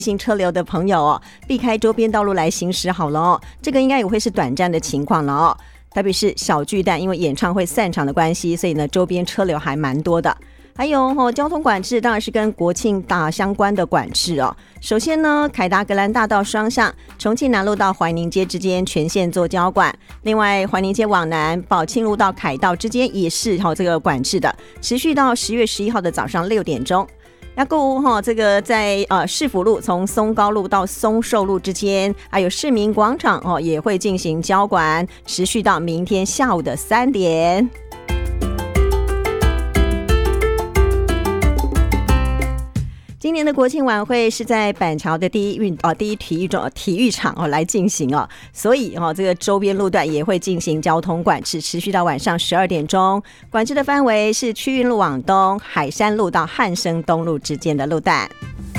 行车流的朋友哦，避开周边道路来行驶好了哦，这个应该也会是短暂的情况了哦。特别是小巨蛋，因为演唱会散场的关系，所以呢周边车流还蛮多的。还有交通管制当然是跟国庆大相关的管制哦。首先呢，凯达格兰大道双向重庆南路到怀宁街之间全线做交管，另外怀宁街往南宝庆路到凯道之间也是这个管制的，持续到10月11号的早上6点钟。那购物这个在市府路从松高路到松寿路之间，还有市民广场也会进行交管，持续到明天下午的3点。今年的国庆晚会是在板桥的第一体育场来进行哦，所以这个周边路段也会进行交通管制，持续到晚上12点钟。管制的范围是区运路往东、海山路到汉生东路之间的路段。